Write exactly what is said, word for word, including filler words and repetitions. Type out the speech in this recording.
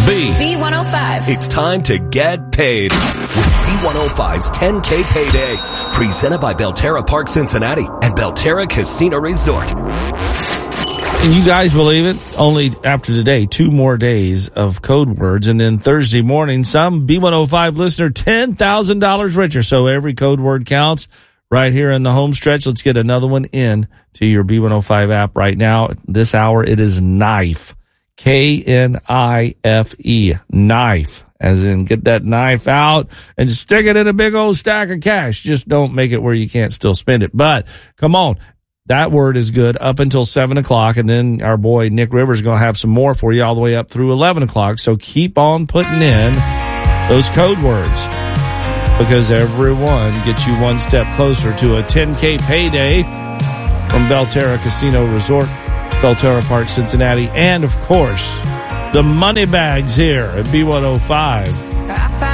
B. B one oh five. It's time to get paid with B one oh five's ten K Payday. Presented by Belterra Park Cincinnati and Belterra Casino Resort. Can you guys believe it? Only after today, two more days of code words. And then Thursday morning, some B one oh five listener, ten thousand dollars richer. So every code word counts right here in the home stretch. Let's get another one in to your B one oh five app right now. This hour, it is knife. K N I F E. Knife. As in, get that knife out and stick it in a big old stack of cash. Just don't make it where you can't still spend it. But come on. That word is good up until seven o'clock, and then our boy Nick Rivers is going to have some more for you all the way up through eleven o'clock. So keep on putting in those code words, because everyone gets you one step closer to a ten K payday from Belterra Casino Resort, Belterra Park, Cincinnati, and, of course, the money bags here at B one oh five.